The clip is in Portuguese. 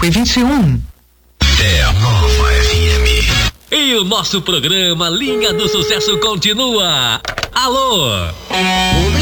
5h21. É a Nova FM. E o nosso programa Linha do Sucesso continua. Alô?